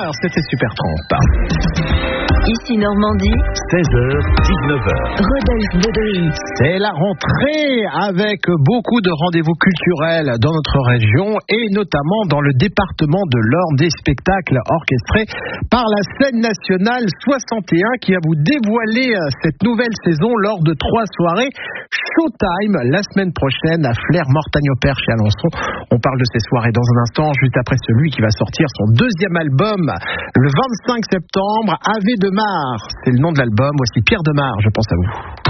19h, c'était Super 30. Ici Normandie, 16h, 19h. Rodolphe Baudouin. C'est la rentrée avec beaucoup de rendez-vous culturels dans notre région et notamment dans le département de l'Orne, des spectacles orchestrés par la scène nationale 61 qui va vous dévoiler cette nouvelle saison lors de 3 soirées Showtime la semaine prochaine à Flers-Mortagne-au-Perche chez Alençon. On parle de ces soirées dans un instant, juste après celui qui va sortir son 2e album le 25 septembre, Ave de Mar. C'est le nom de l'album. Voici Pierre Demar, je pense à vous.